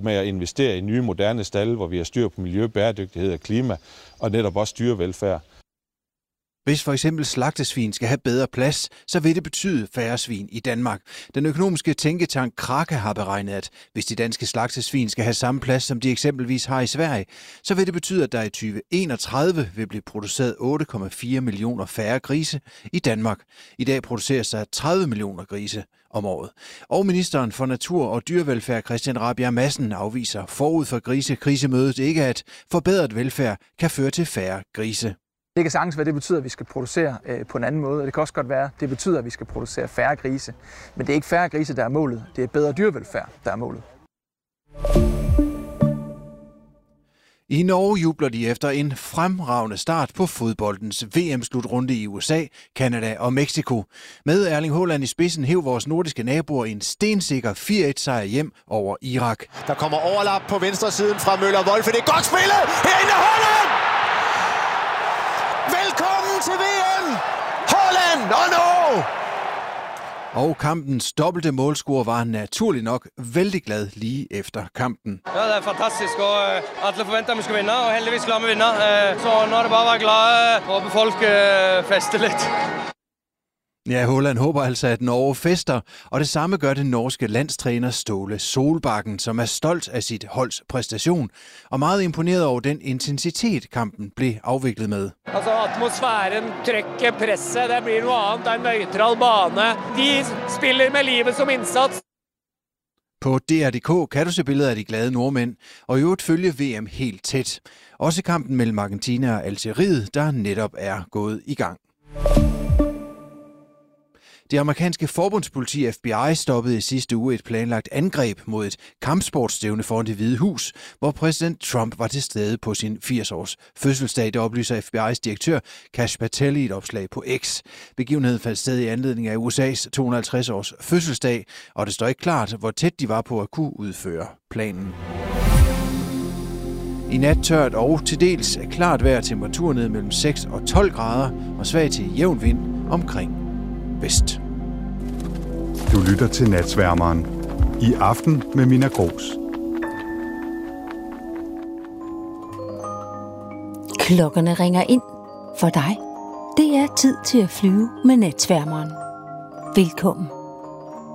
med at investere i nye moderne stalde, hvor vi har styr på miljø, bæredygtighed og klima, og netop også dyrevelfærd. Hvis for eksempel slagtesvin skal have bedre plads, så vil det betyde færre svin i Danmark. Den økonomiske tænketank Kraka har beregnet, at hvis de danske slagtesvin skal have samme plads, som de eksempelvis har i Sverige, så vil det betyde, at der i 2031 vil blive produceret 8,4 millioner færre grise i Danmark. I dag produceres der 30 millioner grise om året. Og ministeren for Natur og Dyrevelfærd, Christian Rabjerg Madsen, afviser forud for krisemødet ikke, at forbedret velfærd kan føre til færre grise. Det kan sagtens være, det betyder, at vi skal producere på en anden måde, og det kan også godt være, at det betyder, at vi skal producere færre grise. Men det er ikke færre grise, der er målet. Det er bedre dyrevelfærd, der er målet. I Norge jubler de efter en fremragende start på fodboldens VM-slutrunde i USA, Canada og Mexico. Med Erling Haaland i spidsen hev vores nordiske naboer en stensikker 4-1-sejr hjem over Irak. Der kommer overlap på venstre siden fra Møller-Wolfe. Det er godt spillet! Herinde Haaland! Velkommen til VM! Haaland! No! Og kampens dobbelte målscorer var naturligt nok vældig glad lige efter kampen. Ja, det er fantastisk, og alle forventer, at vi skal vinde, og heldigvis klarer vi vinde. Så nu er det bare at være glade og håbe folk fester lidt. Ja, Haaland håber altså, at Norge fester, og det samme gør den norske landstræner Ståle Solbakken, som er stolt af sit holds præstation, og meget imponeret over den intensitet, kampen blev afviklet med. Altså atmosfæren, trykket, presset, det bliver noget andet, en neutral bane. De spiller med livet som indsats. På DR.dk kan du se billeder af de glade nordmænd, og i øvrigt følge VM helt tæt. Også kampen mellem Argentina og Algeriet, der netop er gået i gang. Det amerikanske forbundspoliti FBI stoppede i sidste uge et planlagt angreb mod et kampsportsstævne foran Det Hvide Hus, hvor præsident Trump var til stede på sin 80-års fødselsdag. Det oplyser FBI's direktør Kash Patel i et opslag på X. Begivenheden fandt sted i anledning af USA's 250-års fødselsdag, og det står ikke klart, hvor tæt de var på at kunne udføre planen. I nat tørt og til dels klart vejr, temperatur ned mellem 6 og 12 grader og svag til jævn vind omkring vest. Du lytter til Natsværmeren. I aften med Mina Gros. Klokkerne ringer ind for dig. Det er tid til at flyve med Natsværmeren. Velkommen.